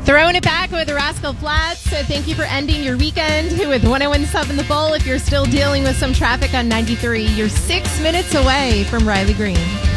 Throwing it back with the Rascal Flatts. So thank you for ending your weekend with 101.7 The Bull. If you're still dealing with some traffic on 93, you're 6 minutes away from Riley Green.